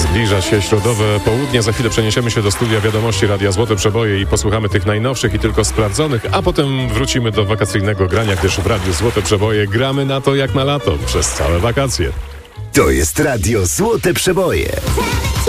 Zbliża się środowe południe. Za chwilę przeniesiemy się do studia Wiadomości Radia Złote Przeboje i posłuchamy tych najnowszych i tylko sprawdzonych, a potem wrócimy do wakacyjnego grania, gdyż w Radiu Złote Przeboje gramy na to jak na lato przez całe wakacje. To jest Radio Złote Przeboje.